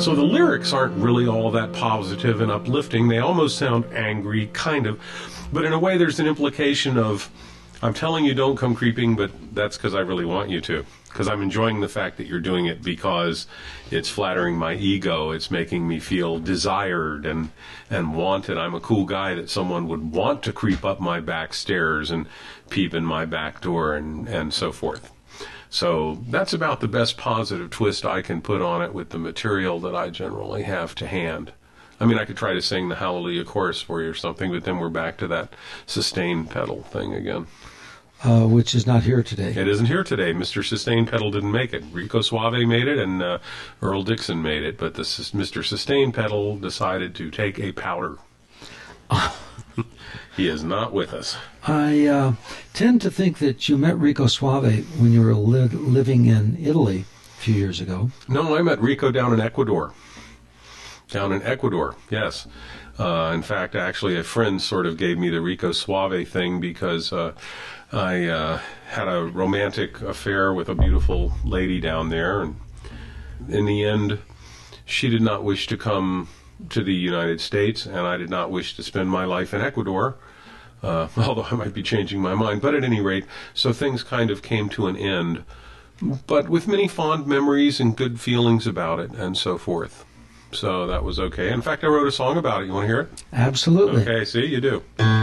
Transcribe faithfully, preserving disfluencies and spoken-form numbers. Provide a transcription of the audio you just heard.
So the lyrics aren't really all that positive and uplifting. They almost sound angry, kind of. But in a way, there's an implication of, I'm telling you don't come creeping, but that's because I really want you to. Because I'm enjoying the fact that you're doing it because it's flattering my ego. It's making me feel desired and, and wanted. I'm a cool guy that someone would want to creep up my back stairs and peep in my back door and, and so forth. So that's about the best positive twist I can put on it with the material that I generally have to hand. I mean, I could try to sing the Hallelujah chorus for you or something, but then we're back to that sustain pedal thing again. Uh, which is not here today. It isn't here today. Mister Sustain Pedal didn't make it. Rico Suave made it, and uh, Earl Dixon made it, but the Mister Sustain Pedal decided to take a powder. He is not with us. I uh, tend to think that you met Rico Suave when you were li- living in Italy a few years ago. No, I met Rico down in Ecuador. Down in Ecuador, yes. Uh, in fact, actually, a friend sort of gave me the Rico Suave thing because uh, I uh, had a romantic affair with a beautiful lady down there, and in the end, she did not wish to come to the United States, and I did not wish to spend my life in Ecuador, uh, although I might be changing my mind. But at any rate, so things kind of came to an end, but with many fond memories and good feelings about it, and so forth. So that was okay. In fact, I wrote a song about it. You want to hear it? Absolutely. Okay, see, you do.